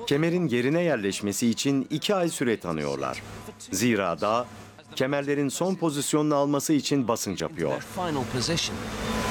Kemerin yerine yerleşmesi için 2 ay süre tanıyorlar. Zira dağ, kemerlerin son pozisyonunu alması için basınç yapıyor.